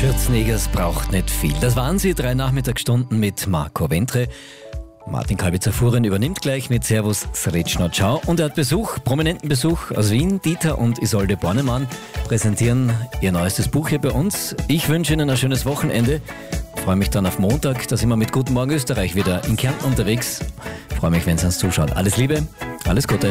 Schürzenegers braucht nicht viel. Das waren sie, 3 Nachmittagsstunden mit Marco Ventre. Martin Kalbitzer-Fuhren übernimmt gleich mit Servus Srečno Ciao. Und er hat Besuch, prominenten Besuch aus Wien. Dieter und Isolde Bornemann präsentieren ihr neuestes Buch hier bei uns. Ich wünsche Ihnen ein schönes Wochenende. Freue mich dann auf Montag. Da sind wir mit Guten Morgen Österreich wieder in Kärnten unterwegs. Freue mich, wenn Sie uns zuschauen. Alles Liebe, alles Gute.